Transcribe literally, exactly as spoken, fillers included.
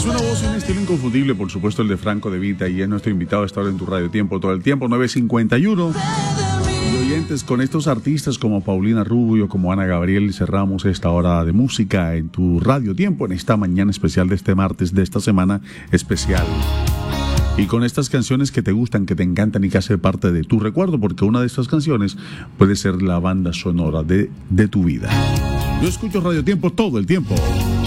Es una voz y un estilo inconfundible, por supuesto, el de Franco De Vita, y es nuestro invitado a estar en tu Radio Tiempo todo el tiempo, nueve cincuenta y uno. Y oyentes, con estos artistas como Paulina Rubio, como Ana Gabriel, cerramos esta hora de música en tu Radio Tiempo, en esta mañana especial de este martes, de esta semana especial. Y con estas canciones que te gustan, que te encantan y que hace parte de tu recuerdo, porque una de estas canciones puede ser la banda sonora de, de tu vida. Yo escucho Radio Tiempo todo el tiempo.